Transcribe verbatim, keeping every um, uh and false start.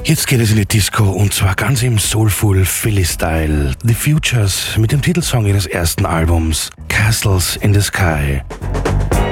Jetzt geht es in die Disco und zwar ganz im Soulful Philly-Style. The Futures mit dem Titelsong ihres ersten Albums Castles in the Sky.